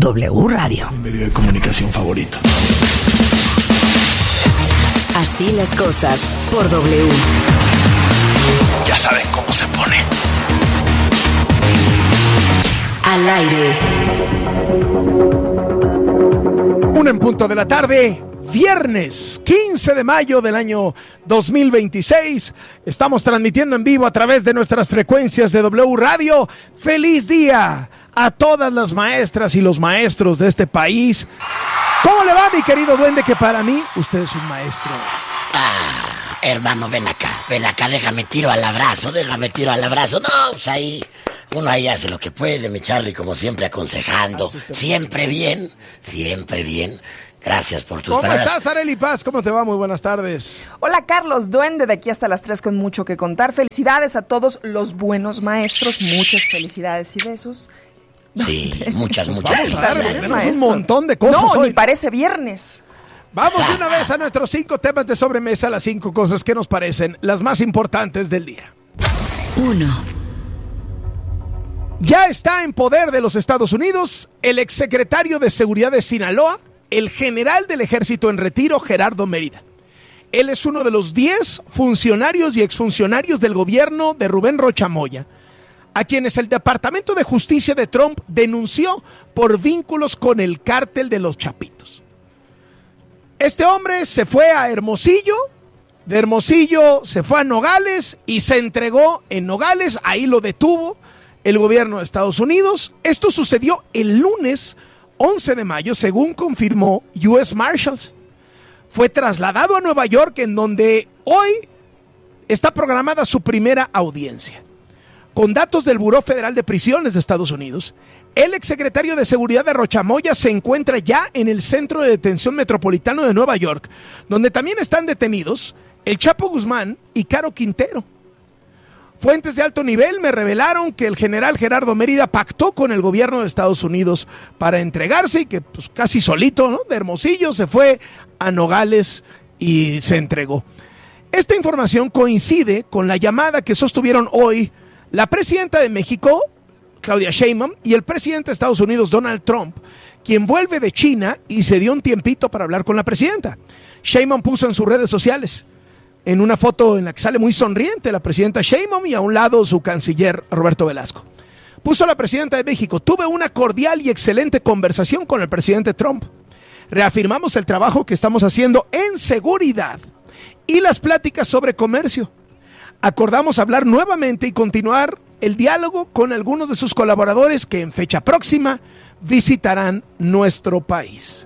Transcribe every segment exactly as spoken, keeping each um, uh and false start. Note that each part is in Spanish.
W Radio. Mi medio de comunicación favorito. Así las cosas por W. Ya saben cómo se pone. Al aire. Una en punto de la tarde, viernes quince de mayo del año dos mil veintiséis. Estamos transmitiendo en vivo a través de nuestras frecuencias de W Radio. ¡Feliz día a todas las maestras y los maestros de este país! ¿Cómo le va, mi querido duende? Que para mí, usted es un maestro. Ah, hermano, ven acá, ven acá, déjame tiro al abrazo, déjame tiro al abrazo. No, pues ahí, uno ahí hace lo que puede, mi Charlie, como siempre aconsejando. Siempre bien, siempre bien. Gracias por tus ¿Cómo palabras. estás, Arely Paz? ¿Cómo te va? Muy buenas tardes. Hola, Carlos Duende, de aquí hasta las tres con mucho que contar. Felicidades a todos los buenos maestros, muchas felicidades y besos. Sí, muchas, muchas Vamos a darle, También, tenemos un maestro. montón de cosas No, hoy. ni parece viernes. Vamos de una vez a nuestros cinco temas de sobremesa, las cinco cosas que nos parecen las más importantes del día. Uno. Ya está en poder de los Estados Unidos el exsecretario de Seguridad de Sinaloa, el general del Ejército en retiro, Gerardo Mérida. Él es uno de los diez funcionarios y exfuncionarios del gobierno de Rubén Rocha Moya, a quienes el Departamento de Justicia de Trump denunció por vínculos con el cártel de los Chapitos. Este hombre se fue a Hermosillo, de Hermosillo se fue a Nogales y se entregó en Nogales, ahí lo detuvo el gobierno de Estados Unidos. Esto sucedió el lunes once de mayo, según confirmó U S Marshals. Fue trasladado a Nueva York, en donde hoy está programada su primera audiencia. Con datos del Buró Federal de Prisiones de Estados Unidos, el exsecretario de Seguridad de Rocha Moya se encuentra ya en el Centro de Detención Metropolitano de Nueva York, donde también están detenidos el Chapo Guzmán y Caro Quintero. Fuentes de alto nivel me revelaron que el general Gerardo Mérida pactó con el gobierno de Estados Unidos para entregarse y que pues, casi solito, ¿no?, de Hermosillo se fue a Nogales y se entregó. Esta información coincide con la llamada que sostuvieron hoy la presidenta de México, Claudia Sheinbaum, y el presidente de Estados Unidos, Donald Trump, quien vuelve de China y se dio un tiempito para hablar con la presidenta. Sheinbaum puso en sus redes sociales, en una foto en la que sale muy sonriente la presidenta Sheinbaum y a un lado su canciller Roberto Velasco. Puso la presidenta de México: tuve una cordial y excelente conversación con el presidente Trump. Reafirmamos el trabajo que estamos haciendo en seguridad y las pláticas sobre comercio. Acordamos hablar nuevamente y continuar el diálogo con algunos de sus colaboradores que en fecha próxima visitarán nuestro país.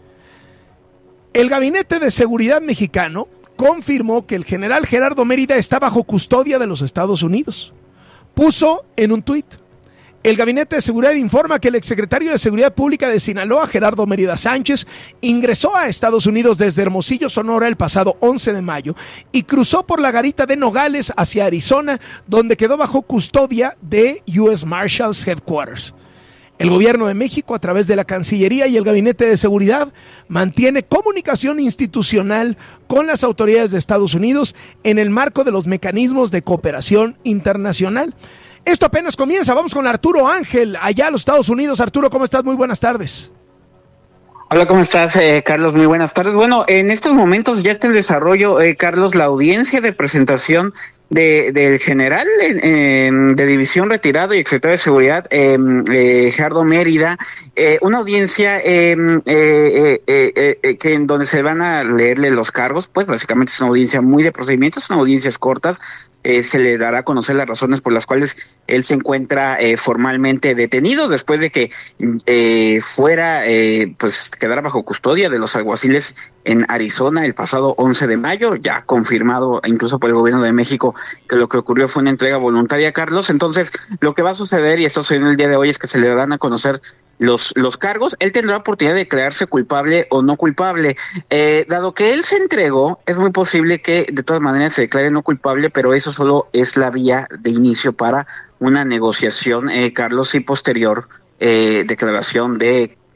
El Gabinete de Seguridad mexicano confirmó que el general Gerardo Mérida está bajo custodia de los Estados Unidos. Puso en un tuit: el Gabinete de Seguridad informa que el exsecretario de Seguridad Pública de Sinaloa, Gerardo Mérida Sánchez, ingresó a Estados Unidos desde Hermosillo, Sonora, el pasado once de mayo y cruzó por la garita de Nogales hacia Arizona, donde quedó bajo custodia de U S Marshals Headquarters. El gobierno de México, a través de la Cancillería y el Gabinete de Seguridad, mantiene comunicación institucional con las autoridades de Estados Unidos en el marco de los mecanismos de cooperación internacional. Esto apenas comienza. Vamos con Arturo Ángel, allá a los Estados Unidos. Arturo, ¿cómo estás? Muy buenas tardes. Hola, ¿cómo estás, eh, Carlos? Muy buenas tardes. Bueno, en estos momentos ya está en desarrollo, eh, Carlos, la audiencia de presentación de del general eh, de división retirado y exsecretario de Seguridad, eh, eh, Gerardo Mérida, eh, una audiencia eh, eh, eh, eh, eh, que en donde se van a leerle los cargos. Pues básicamente es una audiencia muy de procedimientos, son audiencias cortas. Eh, se le dará a conocer las razones por las cuales él se encuentra eh, formalmente detenido después de que eh, fuera, eh, pues quedara bajo custodia de los alguaciles en Arizona el pasado once de mayo, ya confirmado incluso por el gobierno de México que lo que ocurrió fue una entrega voluntaria, Carlos. Entonces, lo que va a suceder, y esto se dio el día de hoy, es que se le darán a conocer los los cargos. Él tendrá oportunidad de declararse culpable o no culpable. Eh, dado que él se entregó, es muy posible que de todas maneras se declare no culpable, pero eso solo es la vía de inicio para una negociación, eh, Carlos, y posterior eh, declaración de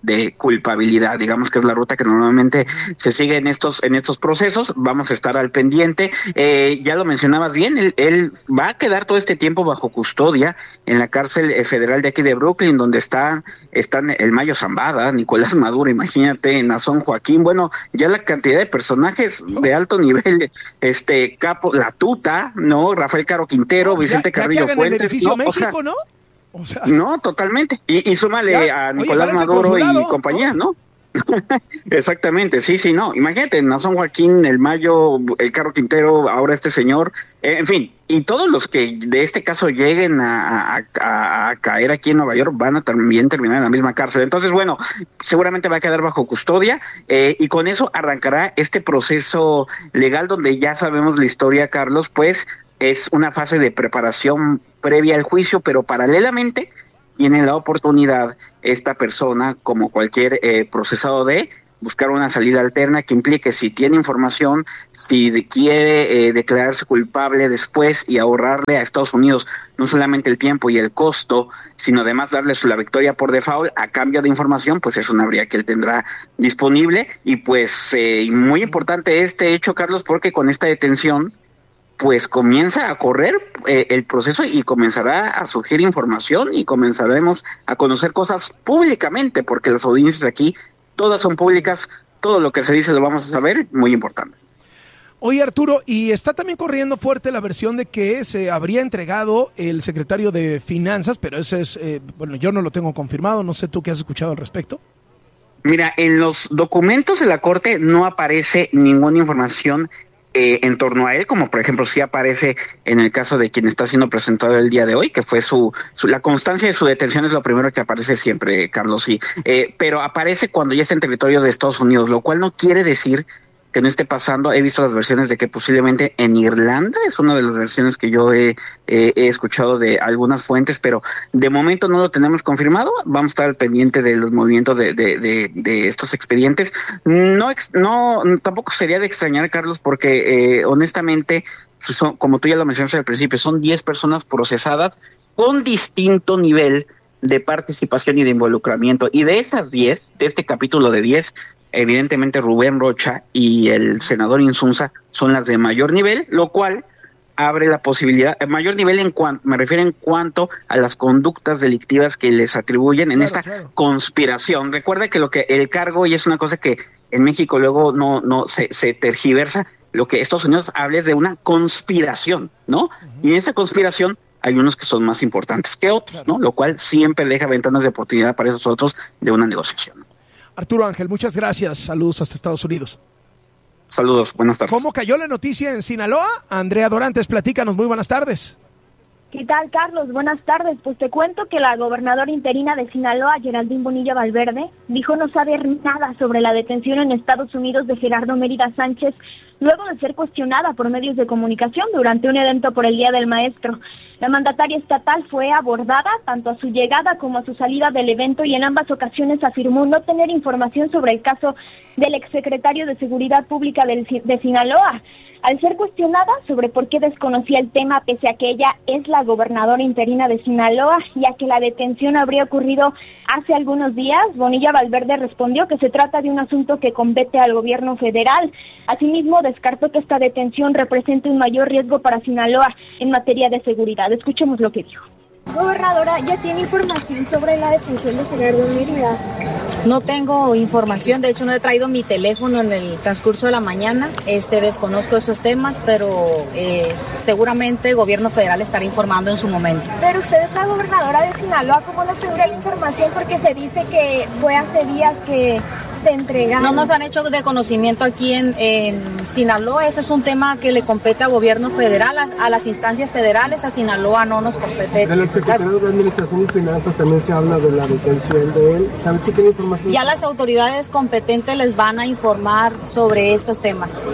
de culpabilidad, digamos que es la ruta que normalmente se sigue en estos en estos procesos. Vamos a estar al pendiente. Eh, ya lo mencionabas bien, él, él va a quedar todo este tiempo bajo custodia en la cárcel federal de aquí de Brooklyn, donde están están el Mayo Zambada, Nicolás Maduro, imagínate, Nazón Joaquín, bueno, ya la cantidad de personajes de alto nivel, este Capo, La Tuta, ¿no? Rafael Caro Quintero, no, Vicente ya, Carrillo ya Fuentes, ¿no? México, o sea, ¿no? O sea, no, totalmente. Y, y súmale ya, a Nicolás oye, Maduro y compañía, ¿no? ¿no? Exactamente, sí, sí, no. Imagínate, Nazón Joaquín, el Mayo, el Caro Quintero, ahora este señor, eh, en fin, y todos los que de este caso lleguen a, a, a, a caer aquí en Nueva York van a también terminar en la misma cárcel. Entonces, bueno, seguramente va a quedar bajo custodia eh, y con eso arrancará este proceso legal donde ya sabemos la historia, Carlos, pues es una fase de preparación previa al juicio, pero paralelamente tiene la oportunidad esta persona, como cualquier eh, procesado, de buscar una salida alterna que implique, si tiene información, si quiere eh, declararse culpable después y ahorrarle a Estados Unidos no solamente el tiempo y el costo, sino además darles la victoria por default a cambio de información, pues es una vía que él tendrá disponible. Y pues eh, muy importante este hecho, Carlos, porque con esta detención pues comienza a correr eh, el proceso y comenzará a surgir información y comenzaremos a conocer cosas públicamente, porque las audiencias de aquí todas son públicas, todo lo que se dice lo vamos a saber, muy importante. Oye, Arturo, y está también corriendo fuerte la versión de que se habría entregado el secretario de Finanzas, pero ese es, eh, bueno, yo no lo tengo confirmado, no sé tú qué has escuchado al respecto. Mira, en los documentos de la Corte no aparece ninguna información Eh, en torno a él, como por ejemplo sí aparece en el caso de quien está siendo presentado el día de hoy, que fue su, su la constancia de su detención es lo primero que aparece siempre, Carlos, sí, eh, pero aparece cuando ya está en territorio de Estados Unidos, lo cual no quiere decir que no esté pasando. He visto las versiones de que posiblemente en Irlanda, es una de las versiones que yo he, eh, he escuchado de algunas fuentes, pero de momento no lo tenemos confirmado. Vamos a estar al pendiente de los movimientos de, de, de, de estos expedientes. No, no, tampoco sería de extrañar, Carlos, porque eh, honestamente, son, como tú ya lo mencionaste al principio, son diez personas procesadas con distinto nivel de participación y de involucramiento. Y de esas diez, de este capítulo de diez, evidentemente Rubén Rocha y el senador Insunza son las de mayor nivel, lo cual abre la posibilidad, mayor nivel en cuanto, me refiero en cuanto a las conductas delictivas que les atribuyen en claro, esta claro. conspiración. Recuerda que lo que el cargo, y es una cosa que en México luego no, no se, se tergiversa, lo que Estados Unidos habla es de una conspiración, ¿no? Uh-huh. Y en esa conspiración hay unos que son más importantes que otros, claro. ¿no? Lo cual siempre deja ventanas de oportunidad para esos otros de una negociación. Arturo Ángel, muchas gracias. Saludos hasta Estados Unidos. Saludos, buenas tardes. ¿Cómo cayó la noticia en Sinaloa? Andrea Dorantes, platícanos, muy buenas tardes. ¿Qué tal, Carlos? Buenas tardes. Pues te cuento que la gobernadora interina de Sinaloa, Geraldine Bonilla Valverde, dijo no saber nada sobre la detención en Estados Unidos de Gerardo Mérida Sánchez, luego de ser cuestionada por medios de comunicación durante un evento por el Día del Maestro. La mandataria estatal fue abordada tanto a su llegada como a su salida del evento y en ambas ocasiones afirmó no tener información sobre el caso del exsecretario de Seguridad Pública del, de Sinaloa. Al ser cuestionada sobre por qué desconocía el tema, pese a que ella es la gobernadora interina de Sinaloa, ya que la detención habría ocurrido hace algunos días, Bonilla Valverde respondió que se trata de un asunto que compete al gobierno federal. Asimismo, descartó que esta detención represente un mayor riesgo para Sinaloa en materia de seguridad. Escuchemos lo que dijo. Gobernadora, ¿ya tiene información sobre la detención de Gerardo Mérida? No tengo información, de hecho no he traído mi teléfono en el transcurso de la mañana, este desconozco esos temas, pero eh, seguramente el gobierno federal estará informando en su momento. Pero usted es la gobernadora de Sinaloa, ¿cómo no tendrá la información? Porque se dice que fue hace días que se entregaron. No nos han hecho de conocimiento aquí en, en Sinaloa, ese es un tema que le compete al gobierno federal, a, a las instancias federales, a Sinaloa no nos compete. Del exsecretario de Administración y Finanzas también se habla de la detención de él. ¿Sabe si tiene información? Ya las autoridades competentes les van a informar sobre estos temas.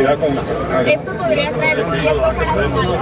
¿Esto podría traer un riesgo para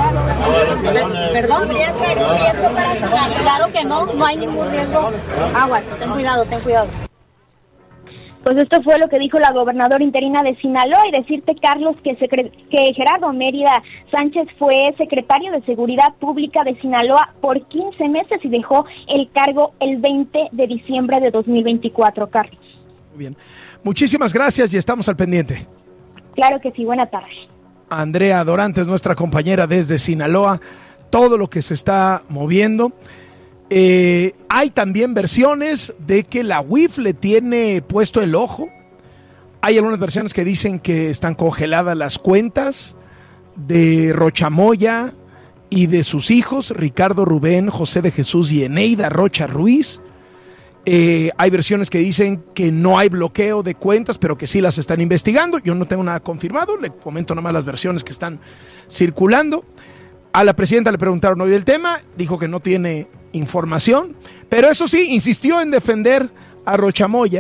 Sinaloa? ¿Perdón? ¿Podría traer un riesgo para Sinaloa? Claro que no, no hay ningún riesgo. Aguas, ten cuidado, ten cuidado. Pues esto fue lo que dijo la gobernadora interina de Sinaloa, y decirte, Carlos, que, secre- que Gerardo Mérida Sánchez fue secretario de Seguridad Pública de Sinaloa por quince meses y dejó el cargo el veinte de diciembre de dos mil veinticuatro, Carlos. Muy bien. Muchísimas gracias y estamos al pendiente. Claro que sí, buena tarde. Andrea Dorantes, nuestra compañera desde Sinaloa, todo lo que se está moviendo. Eh, hay también versiones de que la U I F le tiene puesto el ojo. Hay algunas versiones que dicen que están congeladas las cuentas de Rocha Moya y de sus hijos, Ricardo Rubén, José de Jesús y Eneida Rocha Ruiz. Eh, hay versiones que dicen que no hay bloqueo de cuentas, pero que sí las están investigando. Yo no tengo nada confirmado, le comento nomás las versiones que están circulando. A la presidenta le preguntaron hoy del tema, dijo que no tiene información, pero eso sí, insistió en defender a Rocha Moya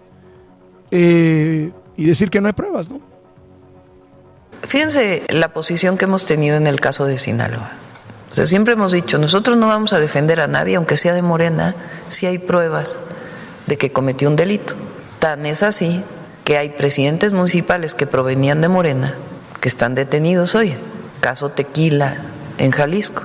eh, y decir que no hay pruebas, ¿no? Fíjense la posición que hemos tenido en el caso de Sinaloa. O sea, siempre hemos dicho, nosotros no vamos a defender a nadie, aunque sea de Morena, si hay pruebas de que cometió un delito. Tan es así que hay presidentes municipales que provenían de Morena que están detenidos hoy. Caso Tequila en Jalisco.